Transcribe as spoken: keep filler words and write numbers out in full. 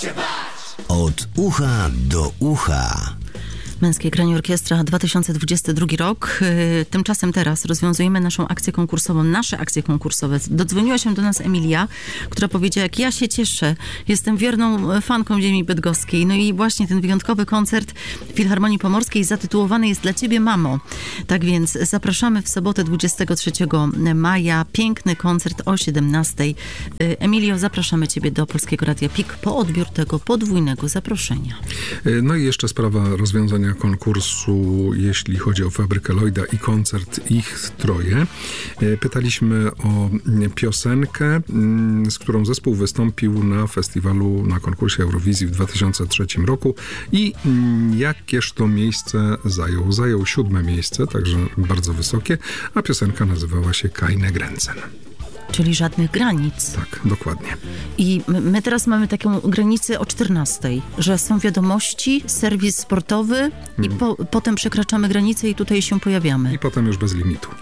Od ucha do ucha. Męskie Granie Orkiestra dwa tysiące dwudziesty drugi rok. Tymczasem teraz rozwiązujemy naszą akcję konkursową, nasze akcje konkursowe. Dodzwoniła się do nas Emilia, która powiedziała, jak ja się cieszę, jestem wierną fanką ziemi bydgoskiej. No i właśnie ten wyjątkowy koncert w Filharmonii Pomorskiej zatytułowany jest Dla Ciebie, mamo. Tak więc zapraszamy w sobotę dwudziestego trzeciego maja. Piękny koncert o siedemnastej. Emilio, zapraszamy Ciebie do Polskiego Radia P I K po odbiór tego podwójnego zaproszenia. No i jeszcze sprawa rozwiązania konkursu, jeśli chodzi o Fabrykę Lloyda i koncert Ich Troje. Pytaliśmy o piosenkę, z którą zespół wystąpił na festiwalu, na konkursie Eurowizji w dwa tysiące trzecim roku i jakież to miejsce zajął. Zajął siódme miejsce, także bardzo wysokie, a piosenka nazywała się Keine Grenzen. Czyli żadnych granic. Tak, dokładnie. I my teraz mamy taką granicę o czternastej, że są wiadomości, serwis sportowy i po, potem przekraczamy granicę i tutaj się pojawiamy. I potem już bez limitu.